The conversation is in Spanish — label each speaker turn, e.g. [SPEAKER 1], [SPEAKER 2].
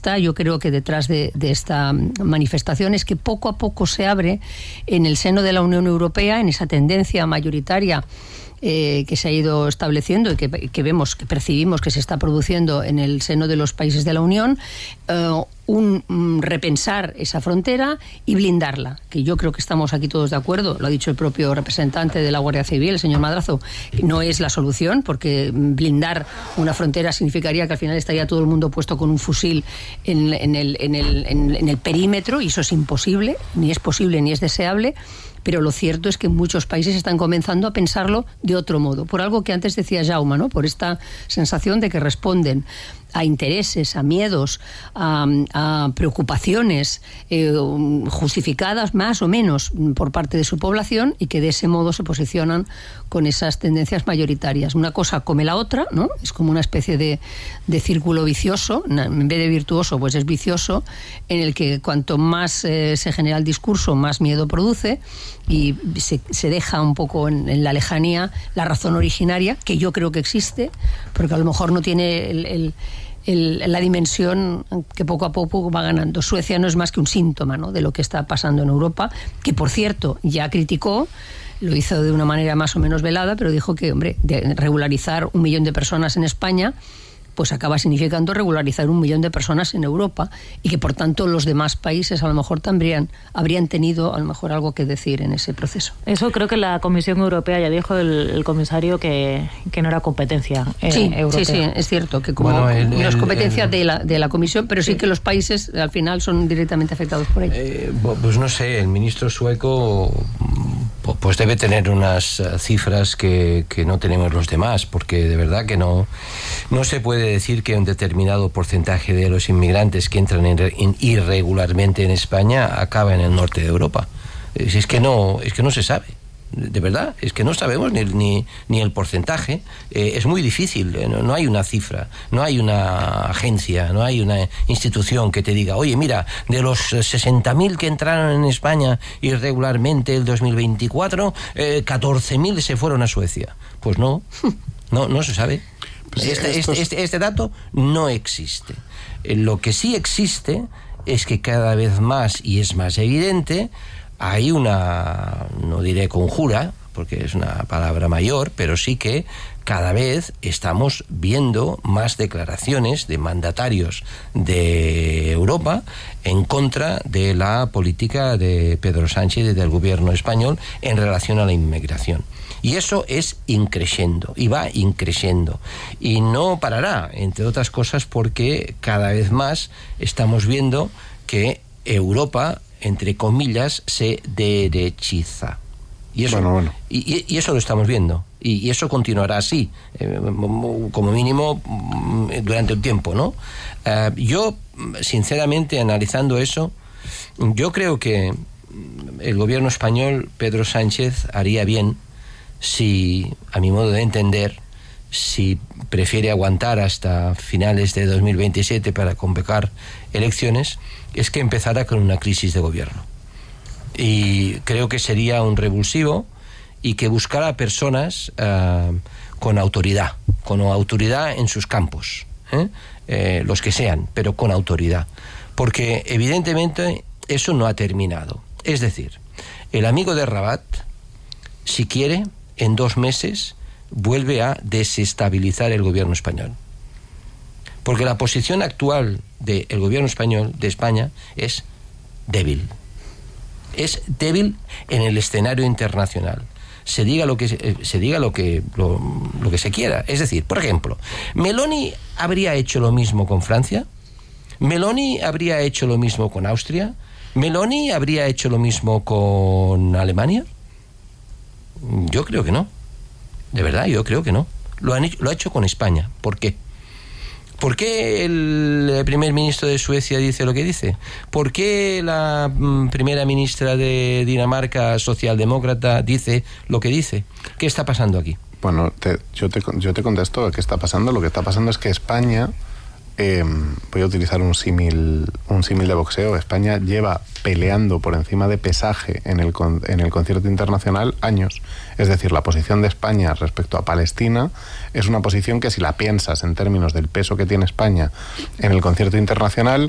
[SPEAKER 1] está, yo creo que detrás de esta manifestación es que poco a poco se abre en el seno de la Unión Europea, en esa tendencia mayoritaria que se ha ido estableciendo y que vemos, que percibimos que se está produciendo en el seno de los países de la Unión, repensar esa frontera y blindarla, que yo creo que estamos aquí todos de acuerdo, lo ha dicho el propio representante de la Guardia Civil, el señor Madrazo, no es la solución, porque blindar una frontera significaría que al final estaría todo el mundo puesto con un fusil en el perímetro, y eso es imposible, ni es posible ni es deseable. Pero lo cierto es que muchos países están comenzando a pensarlo de otro modo, por algo que antes decía Jaume, ¿no? Por esta sensación de que responden a intereses, a miedos, a preocupaciones justificadas más o menos por parte de su población, y que de ese modo se posicionan con esas tendencias mayoritarias. Una cosa come la otra, ¿no? Es como una especie de círculo vicioso, en vez de virtuoso, pues es vicioso, en el que cuanto más se genera el discurso, más miedo produce, y se deja un poco en la lejanía la razón originaria, que yo creo que existe, porque a lo mejor no tiene la dimensión que poco a poco va ganando. Suecia no es más que un síntoma, ¿no?, de lo que está pasando en Europa, que por cierto ya criticó, lo hizo de una manera más o menos velada, pero dijo que, hombre, de regularizar 1 millón de personas en España, pues acaba significando regularizar 1 millón de personas en Europa, y que por tanto los demás países a lo mejor también habrían tenido a lo mejor algo que decir en ese proceso.
[SPEAKER 2] Eso creo que la Comisión Europea, ya dijo el comisario que no era competencia europea.
[SPEAKER 1] Sí, es cierto que como no es competencia de la Comisión, pero sí que los países al final son directamente afectados por ello.
[SPEAKER 3] Pues no sé, el ministro sueco pues debe tener unas cifras que no tenemos los demás, porque de verdad que no se puede decir que un determinado porcentaje de los inmigrantes que entran irregularmente en España acaba en el norte de Europa. Es que no se sabe. De verdad, es que no sabemos ni el porcentaje. Es muy difícil, no hay una cifra, no hay una agencia, no hay una institución que te diga, oye, mira, de los 60.000 que entraron en España irregularmente el 2024, 14.000 se fueron a Suecia. Pues no se sabe. Este dato no existe. Lo que sí existe es que cada vez más, y es más evidente, hay una, no diré conjura, porque es una palabra mayor, pero sí que cada vez estamos viendo más declaraciones de mandatarios de Europa en contra de la política de Pedro Sánchez y del gobierno español en relación a la inmigración. Y eso es increciendo, y va increciendo. Y no parará, entre otras cosas, porque cada vez más estamos viendo que Europa, entre comillas, se derechiza. Y eso, bueno. Y eso lo estamos viendo. Y eso continuará así, como mínimo durante un tiempo, ¿no? Yo, sinceramente, analizando eso, yo creo que el gobierno español, Pedro Sánchez, haría bien si, a mi modo de entender, si prefiere aguantar hasta finales de 2027 para convocar elecciones, es que empezara con una crisis de gobierno. Y creo que sería un revulsivo, y que buscara personas con autoridad en sus campos, los que sean, pero con autoridad. Porque evidentemente eso no ha terminado. Es decir, el amigo de Rabat, si quiere, en 2 meses vuelve a desestabilizar el gobierno español. Porque la posición actual del gobierno español, de España, es débil. Es débil en el escenario internacional. Se diga lo que se quiera. Es decir, por ejemplo, ¿Meloni habría hecho lo mismo con Francia? ¿Meloni habría hecho lo mismo con Austria? ¿Meloni habría hecho lo mismo con Alemania? Yo creo que no. De verdad, yo creo que no. Lo ha hecho con España. ¿Por qué? ¿Por qué el primer ministro de Suecia dice lo que dice? ¿Por qué la primera ministra de Dinamarca, socialdemócrata, dice lo que dice? ¿Qué está pasando aquí?
[SPEAKER 4] Bueno, yo te contesto qué está pasando. Lo que está pasando es que España, voy a utilizar un símil de boxeo, España lleva peleando por encima de pesaje en el concierto internacional años. Es decir, la posición de España respecto a Palestina es una posición que, si la piensas en términos del peso que tiene España en el concierto internacional,